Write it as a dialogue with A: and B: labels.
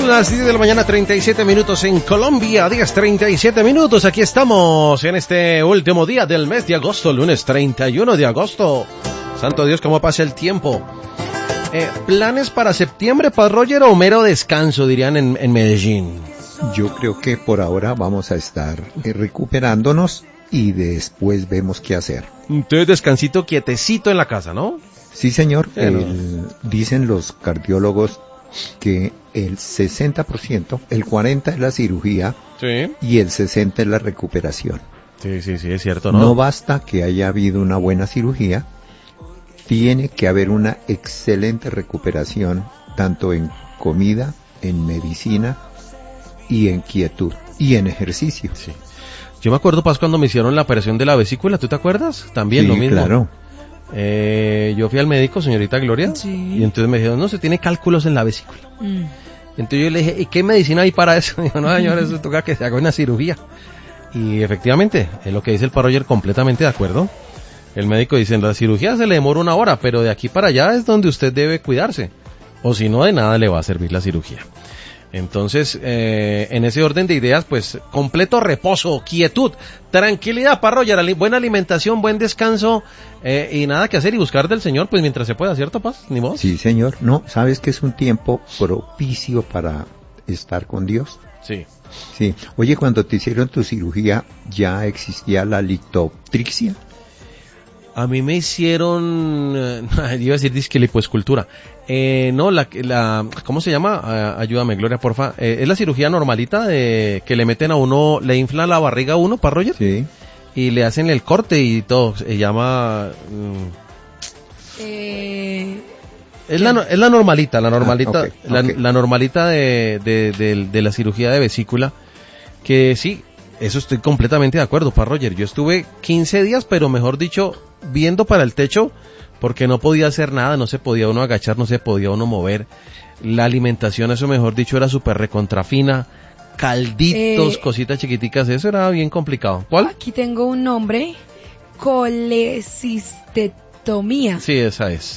A: Son las 10 de la mañana, 37 minutos en Colombia, 10:37 minutos. Aquí estamos en este último día del mes de agosto, lunes 31 de agosto. Santo Dios, cómo pasa el tiempo. ¿Planes para septiembre, para Roger, o mero descanso, dirían en Medellín?
B: Yo creo que por ahora vamos a estar recuperándonos y después vemos qué hacer.
A: Entonces, descansito quietecito en la casa, ¿no?
B: Sí, señor. Dicen los cardiólogos que el 60%, el 40% es la cirugía,
A: sí,
B: y el 60% es la recuperación.
A: Sí, es cierto, ¿no?
B: No basta que haya habido una buena cirugía, tiene que haber una excelente recuperación, tanto en comida, en medicina y en quietud y en ejercicio.
A: Sí. Yo me acuerdo, Paz, cuando me hicieron la operación de la vesícula, ¿tú te acuerdas? También
B: sí,
A: lo mismo.
B: Claro.
A: Yo fui al médico, señorita Gloria,
C: sí,
A: y entonces me dijeron, no, se tiene cálculos en la vesícula. Entonces yo le dije, ¿y qué medicina hay para eso? Dijo, no, señor, eso toca que se haga una cirugía. Y efectivamente, es lo que dice el Roger, completamente de acuerdo. El médico dice, en la cirugía se le demora 1 hora, pero de aquí para allá es donde usted debe cuidarse. O si no, de nada le va a servir la cirugía. Entonces, en ese orden de ideas, pues, completo reposo, quietud, tranquilidad para Roger, buena alimentación, buen descanso, y nada que hacer y buscar del Señor, pues, mientras se pueda, ¿cierto, Paz? ¿Ni vos?
B: Sí, señor. No, ¿sabes que es un tiempo propicio para estar con Dios?
A: Sí.
B: Sí. Oye, cuando te hicieron tu cirugía, ¿ya existía la litoptrixia?
A: A mí me hicieron, iba a decir disque lipoescultura. No, ¿cómo se llama? Ayúdame, Gloria, porfa. Es la cirugía normalita de que le meten a uno, le inflan la barriga a uno, para Roger.
B: Sí.
A: Y le hacen el corte y todo. Se llama... Es la normalita,
B: okay.
A: La normalita de la cirugía de vesícula. Que sí, eso estoy completamente de acuerdo, para Roger. Yo estuve 15 días, pero mejor dicho, viendo para el techo, porque no podía hacer nada, no se podía uno agachar, no se podía uno mover. La alimentación, eso mejor dicho, era súper recontrafina, calditos, cositas chiquiticas, eso era bien complicado. ¿Cuál?
C: Aquí tengo un nombre, colecistetomía.
A: Sí, esa es.